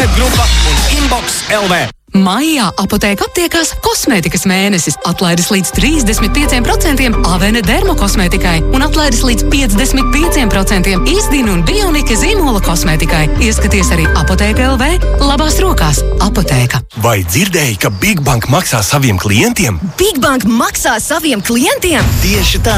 Grupa un Inbox LV. Maijā Apoteka aptiekās kosmētikas mēnesis. Atlaides līdz 35% Avene dermokosmētikai un atlaides līdz 55% Izdina un Bionika zīmola kosmētikai. Ieskaties arī Apoteka LV labās rokās. Apoteka. Vai dzirdēji, ka Big Bank maksā saviem klientiem? Big Bank maksā saviem klientiem? Tieši tā.